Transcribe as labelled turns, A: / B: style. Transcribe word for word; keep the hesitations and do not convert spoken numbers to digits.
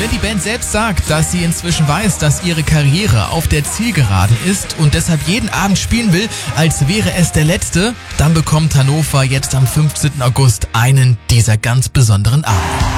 A: Denn die Band selbst sagt, dass sie inzwischen weiß, dass ihre Karriere auf der Zielgeraden ist und deshalb jeden Abend spielen will, als wäre es der letzte. Dann bekommt Hannover jetzt am fünfzehnten August einen dieser ganz besonderen Abende.